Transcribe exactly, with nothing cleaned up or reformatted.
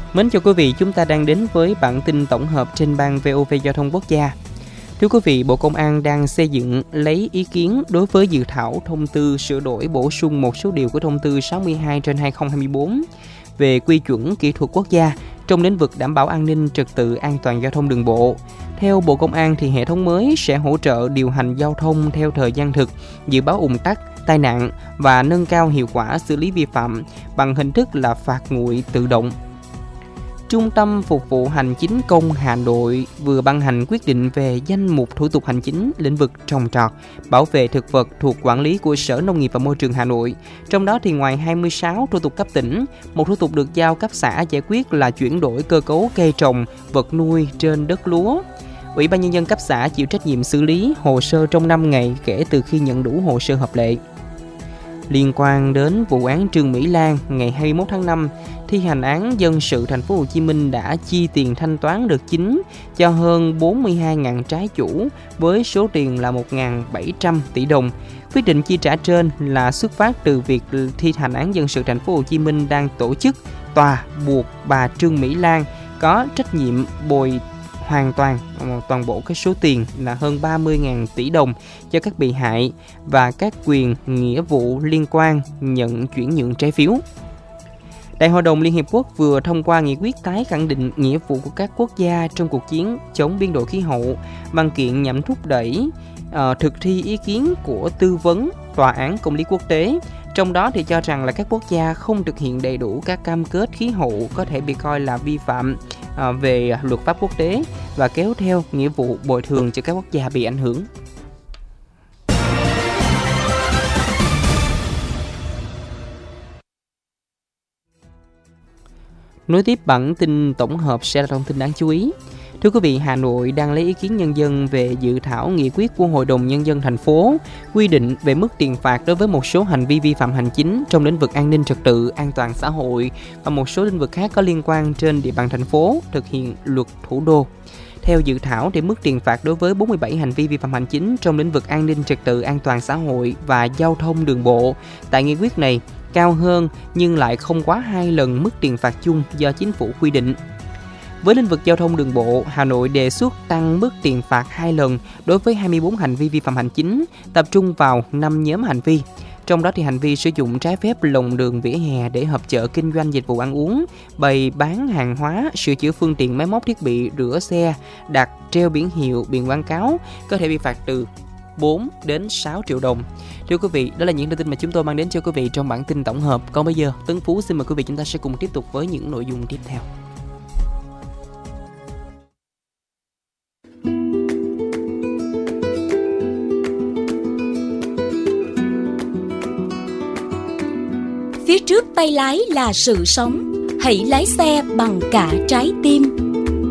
Mến chào quý vị, chúng ta đang đến với bản tin tổng hợp trên ban vê o vê Giao thông Quốc gia. Thưa quý vị, Bộ Công an đang xây dựng lấy ý kiến đối với dự thảo thông tư sửa đổi bổ sung một số điều của thông tư sáu mươi hai trên hai không hai tư về quy chuẩn kỹ thuật quốc gia trong lĩnh vực đảm bảo an ninh trật tự an toàn giao thông đường bộ. Theo Bộ Công an thì hệ thống mới sẽ hỗ trợ điều hành giao thông theo thời gian thực, dự báo ùn tắc, tai nạn và nâng cao hiệu quả xử lý vi phạm bằng hình thức là phạt nguội tự động. Trung tâm Phục vụ Hành chính công Hà Nội vừa ban hành quyết định về danh mục thủ tục hành chính lĩnh vực trồng trọt, bảo vệ thực vật thuộc quản lý của Sở Nông nghiệp và Môi trường Hà Nội. Trong đó thì ngoài hai mươi sáu thủ tục cấp tỉnh, một thủ tục được giao cấp xã giải quyết là chuyển đổi cơ cấu cây trồng, vật nuôi trên đất lúa. Ủy ban Nhân dân cấp xã chịu trách nhiệm xử lý hồ sơ trong năm ngày kể từ khi nhận đủ hồ sơ hợp lệ. Liên quan đến vụ án Trương Mỹ Lan, ngày hai mươi mốt tháng năm, thi hành án dân sự thành phố Hồ Chí Minh đã chi tiền thanh toán đợt chính cho hơn bốn mươi hai nghìn trái chủ với số tiền là một nghìn bảy trăm tỷ đồng. Quyết định chi trả trên là xuất phát từ việc thi hành án dân sự thành phố Hồ Chí Minh đang tổ chức tòa buộc bà Trương Mỹ Lan có trách nhiệm bồi hoàn toàn toàn bộ cái số tiền là hơn ba mươi nghìn tỷ đồng cho các bị hại và các quyền nghĩa vụ liên quan nhận chuyển nhượng trái phiếu. Đại hội đồng Liên Hiệp Quốc vừa thông qua nghị quyết tái khẳng định nghĩa vụ của các quốc gia trong cuộc chiến chống biến đổi khí hậu. Văn kiện nhằm thúc đẩy uh, thực thi ý kiến của tư vấn Tòa án Công lý Quốc tế. Trong đó thì cho rằng là các quốc gia không thực hiện đầy đủ các cam kết khí hậu có thể bị coi là vi phạm uh, về luật pháp quốc tế và kéo theo nghĩa vụ bồi thường cho các quốc gia bị ảnh hưởng. Nối tiếp bản tin tổng hợp sẽ là thông tin đáng chú ý. Thưa quý vị, Hà Nội đang lấy ý kiến nhân dân về dự thảo nghị quyết của Hội đồng Nhân dân thành phố quy định về mức tiền phạt đối với một số hành vi vi phạm hành chính trong lĩnh vực an ninh trật tự, an toàn xã hội và một số lĩnh vực khác có liên quan trên địa bàn thành phố thực hiện luật thủ đô. Theo dự thảo thì mức tiền phạt đối với bốn mươi bảy hành vi vi phạm hành chính trong lĩnh vực an ninh trật tự, an toàn xã hội và giao thông đường bộ tại nghị quyết này cao hơn nhưng lại không quá hai lần mức tiền phạt chung do chính phủ quy định. Với lĩnh vực giao thông đường bộ, Hà Nội đề xuất tăng mức tiền phạt hai lần đối với hai mươi bốn hành vi vi phạm hành chính, tập trung vào năm nhóm hành vi. Trong đó thì hành vi sử dụng trái phép lồng đường vỉa hè để họp chợ kinh doanh dịch vụ ăn uống, bày bán hàng hóa, sửa chữa phương tiện máy móc thiết bị rửa xe, đặt treo biển hiệu, biển quảng cáo có thể bị phạt từ bốn đến sáu triệu đồng. Thưa quý vị, đó là những thông tin mà chúng tôi mang đến cho quý vị trong bản tin tổng hợp. Còn bây giờ, Tấn Phú xin mời quý vị chúng ta sẽ cùng tiếp tục với những nội dung tiếp theo. Phía trước tay lái là sự sống, hãy lái xe bằng cả trái tim.